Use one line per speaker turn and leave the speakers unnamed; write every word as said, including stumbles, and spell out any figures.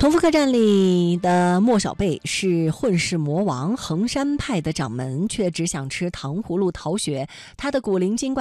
同福客栈里的莫小贝是混世魔王，衡山派的掌门，却只想吃糖葫芦逃学。他的古灵精怪